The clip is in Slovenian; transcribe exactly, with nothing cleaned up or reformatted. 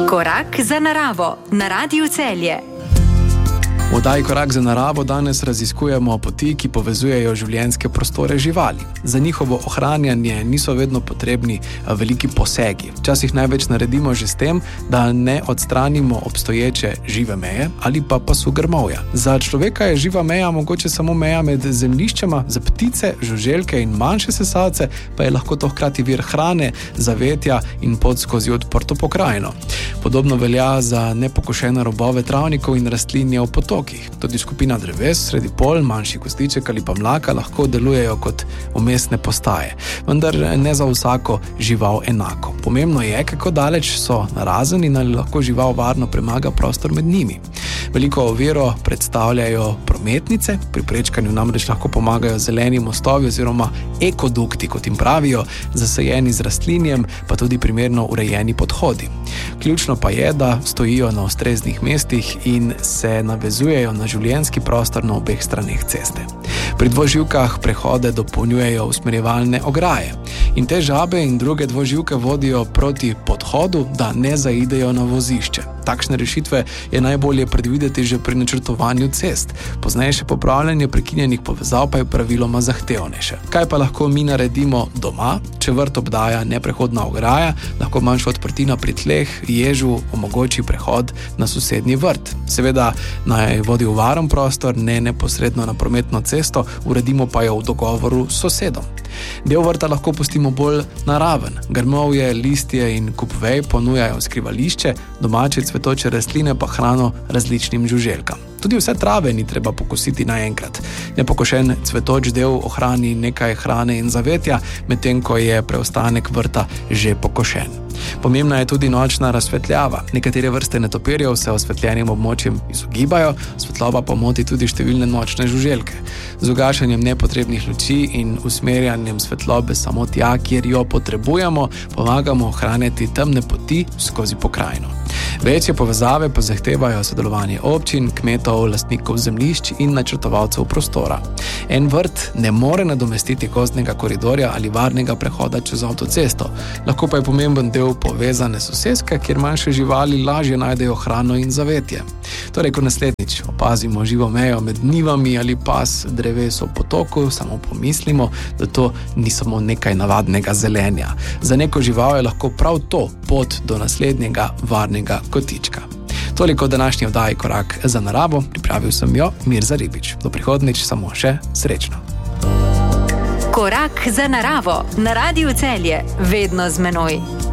Korak za naravo na Radiu Celje. V oddaji Korak za naravo danes raziskujemo poti, ki povezujejo življenjske prostore živali. Za njihovo ohranjanje niso vedno potrebni veliki posegi. Včasih največ naredimo že s tem, da ne odstranimo obstoječe žive meje ali pa pasu grmovja. Za človeka je živa meja mogoče samo meja med zemljiščema, za ptice, žuželke in manjše sesalce pa je lahko to hkrati vir hrane, zavetja in pot skozi odprto pokrajino. Podobno velja za nepokošene robove travnikov in rastlinje v potokih. Tudi skupina dreves, sredi pol, manjši kostiček ali pa mlaka lahko delujejo kot umestne postaje, vendar ne za vsako žival enako. Pomembno je, kako daleč so narazen in ali lahko žival varno premaga prostor med njimi. Veliko oviro predstavljajo prometnice, pri prečkanju namreč lahko pomagajo zeleni mostovi oziroma ekodukti, kot jim pravijo, zasajeni z rastlinjem, pa tudi primerno urejeni podhodi. Ključno pa je, da stojijo na ustreznih mestih in se navezujejo na življenjski prostor na obeh straneh ceste. Pri dvoživkah prehode dopolnjujejo usmerjevalne ograje in te žabe in druge dvoživke vodijo proti podhodu, da ne zaidejo na vozišče. Takšne rešitve je najbolje predvideti že pri načrtovanju cest. Poznejše popravljanje prekinjenih povezav pa je praviloma zahtevnejše. Kaj pa lahko mi naredimo doma, če vrt obdaja neprehodna ograja, lahko manjša odprtina pri tleh ježu omogoči prehod na sosednji vrt. Seveda naj vodi v varen prostor, ne neposredno na prometno cesto, uredimo pa jo v dogovoru s sosedom. Del vrta lahko pustimo bolj naraven. Grmovje, listje in kup vej ponujajo skrivališče, domače cvetoče rastline pa hrano različnim žuželkam. Tudi vse trave ni treba pokositi naenkrat. Nepokošen cvetoč del ohrani nekaj hrane in zavetja, medtem ko je preostanek vrta že pokošen. Pomembna je tudi nočna razsvetljava. Nekatere vrste netopirjev se osvetljenim območjem izogibajo, svetloba pa moti tudi številne nočne žuželke. Z ugašanjem nepotrebnih luči in usmerjanjem svetlobe samo tja, kjer jo potrebujemo, pomagamo ohranjati temne poti skozi pokrajino. Večje povezave pa zahtevajo sodelovanje občin, kmetov, lastnikov zemljišč in načrtovalcev prostora. En vrt ne more nadomestiti gozdnega koridorja ali varnega prehoda čez avtocesto, lahko pa je pomemben del povezane soseske, kjer manjše živali lažje najdejo hrano in zavetje. Torej, ko naslednjič opazimo živo mejo med njivami ali pas dreves v potoku, samo pomislimo, da to ni samo nekaj navadnega zelenja. Za neko žival je lahko prav to pot do naslednjega varnega kotička. Toliko današnji oddaji Korak za naravo, pripravil sem jo Mirza Ribič. Do prihodnjič samo še srečno. Korak za naravo na Radiu Celje, vedno z menoj.